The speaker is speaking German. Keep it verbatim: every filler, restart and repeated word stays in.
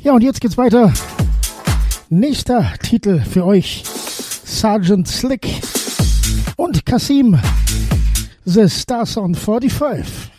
Ja, und jetzt geht's weiter. Nächster Titel für euch. Sergeant Slick und Kasim. The Stars on forty-five.